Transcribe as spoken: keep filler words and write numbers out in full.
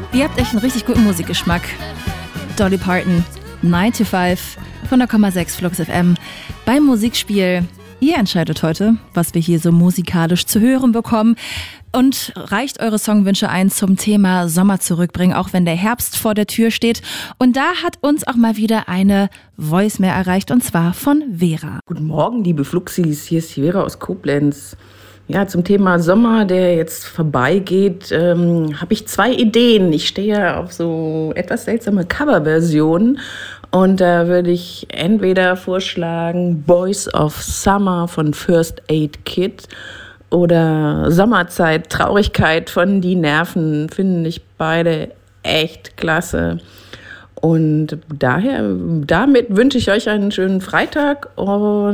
Ihr habt echt einen richtig guten Musikgeschmack. Dolly Parton, nine to five, hundert Komma sechs Flux F M. Beim Musikspiel, ihr entscheidet heute, was wir hier so musikalisch zu hören bekommen. Und reicht eure Songwünsche ein zum Thema Sommer zurückbringen, auch wenn der Herbst vor der Tür steht. Und da hat uns auch mal wieder eine Voicemail erreicht, und zwar von Vera. Guten Morgen, liebe Fluxis, hier ist Vera aus Koblenz. Ja, zum Thema Sommer, der jetzt vorbeigeht, ähm, habe ich zwei Ideen. Ich stehe auf so etwas seltsame Coverversionen und da würde ich entweder vorschlagen Boys of Summer von First Aid Kit oder Sommerzeit, Traurigkeit von Die Nerven, finde ich beide echt klasse. Und daher, damit wünsche ich euch einen schönen Freitag und